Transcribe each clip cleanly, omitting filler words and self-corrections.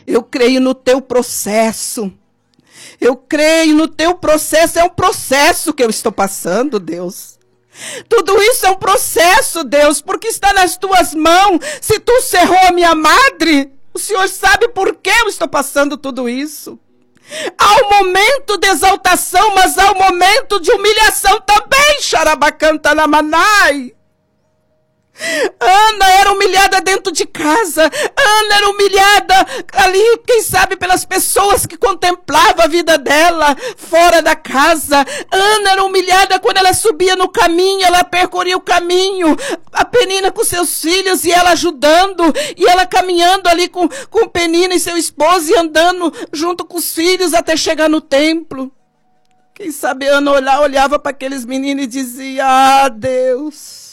Eu creio no teu processo. Eu creio no teu processo. É um processo que eu estou passando, Deus. Tudo isso é um processo, Deus, porque está nas tuas mãos. Se tu cerrou a minha madre, o Senhor sabe por que eu estou passando tudo isso. Há um momento de exaltação, mas há um momento de humilhação também, Xarabacanta Namanai. Ana era humilhada dentro de casa. Ana era humilhada ali, quem sabe, pelas pessoas que contemplavam a vida dela fora da casa. Ana era humilhada quando ela subia no caminho, ela percorria o caminho, a Penina com seus filhos e ela ajudando, e ela caminhando ali com Penina e seu esposo e andando junto com os filhos até chegar no templo. Quem sabe Ana olhava para aqueles meninos e dizia: ah, Deus,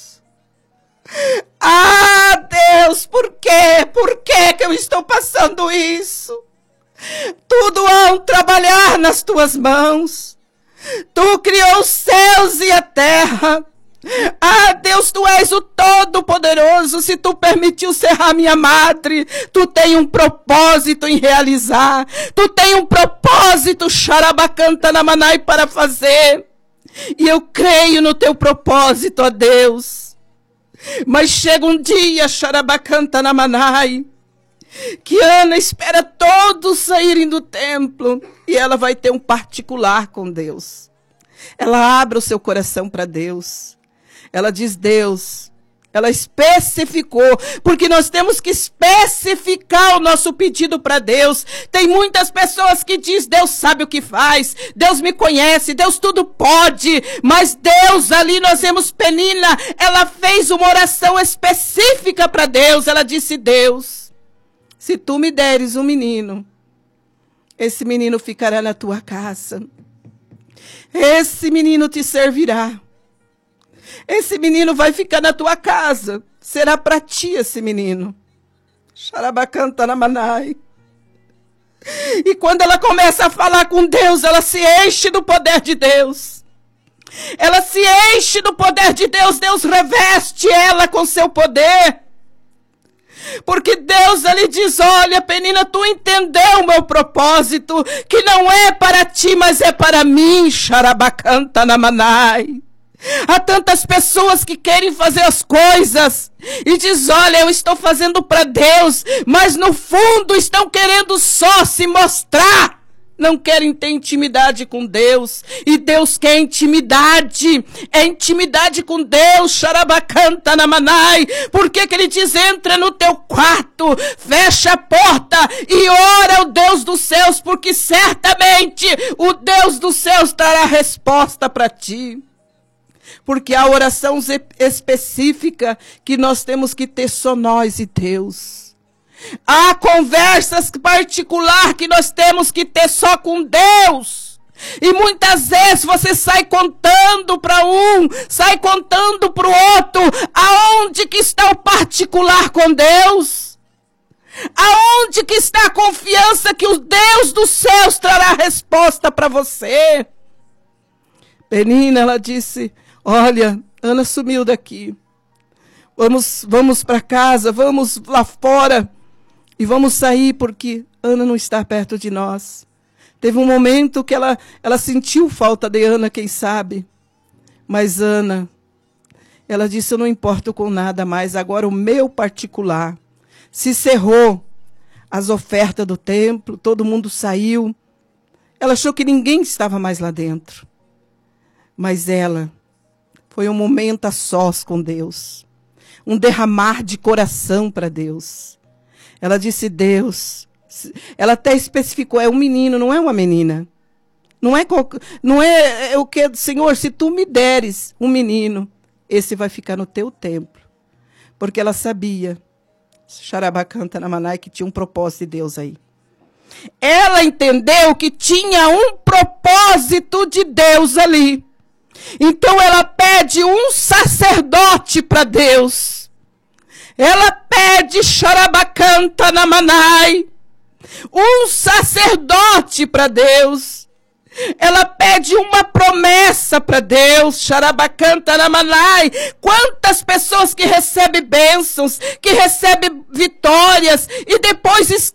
ah, Deus, por quê? Por que eu estou passando isso? Tudo há um trabalhar nas tuas mãos. Tu criou os céus e a terra. Ah, Deus, tu és o Todo-Poderoso. Se tu permitiu cerrar minha madre, tu tem um propósito em realizar. Tu tem um propósito, Xarabacanta Namanai, para fazer. E eu creio no teu propósito, ó Deus. Mas chega um dia, Xarabacanta Namanai, que Ana espera todos saírem do templo e ela vai ter um particular com Deus. Ela abre o seu coração para Deus. Ela diz: Deus, ela especificou, porque nós temos que especificar o nosso pedido para Deus. Tem muitas pessoas que dizem: Deus sabe o que faz, Deus me conhece, Deus tudo pode. Mas Deus, ali nós vemos Penina, ela fez uma oração específica para Deus. Ela disse: Deus, se tu me deres um menino, esse menino ficará na tua casa. Esse menino te servirá. Esse menino vai ficar na tua casa. Será para ti esse menino. Xarabacanta Namanai. E quando ela começa a falar com Deus, ela se enche do poder de Deus. Ela se enche do poder de Deus. Deus reveste ela com seu poder. Porque Deus ali diz: olha, Penina, tu entendeu o meu propósito, que não é para ti, mas é para mim, Xarabacanta Namanai. Há tantas pessoas que querem fazer as coisas e diz: olha, eu estou fazendo para Deus, mas no fundo estão querendo só se mostrar. Não querem ter intimidade com Deus. E Deus quer intimidade. É intimidade com Deus, Xarabacanta Namanai. Por que ele diz: entra no teu quarto, fecha a porta e ora ao Deus dos céus, porque certamente o Deus dos céus dará resposta para ti. Porque a oração específica que nós temos que ter só nós e Deus. Há conversas particulares que nós temos que ter só com Deus. E muitas vezes você sai contando para um, sai contando para o outro. Aonde que está o particular com Deus? Aonde que está a confiança que o Deus dos céus trará resposta para você? Penina, ela disse: olha, Ana sumiu daqui. Vamos para casa, vamos lá fora. E vamos sair porque Ana não está perto de nós. Teve um momento que ela sentiu falta de Ana, quem sabe. Mas Ana, ela disse: eu não importo com nada mais. Agora o meu particular se cerrou. As ofertas do templo, todo mundo saiu. Ela achou que ninguém estava mais lá dentro. Mas ela foi um momento a sós com Deus. Um derramar de coração para Deus. Ela disse: Deus, ela até especificou: é um menino, não é uma menina. Não é o que, Senhor, se tu me deres um menino, esse vai ficar no teu templo. Porque ela sabia, Xarabacanta Namanai, que tinha um propósito de Deus aí. Ela entendeu que tinha um propósito de Deus ali. Então ela pede um sacerdote para Deus. Ela pede, Xarabacanta Namanai, um sacerdote para Deus. Ela pede uma promessa para Deus, Xarabacanta Namanai. Quantas pessoas que recebem bênçãos, que recebem vitórias e depois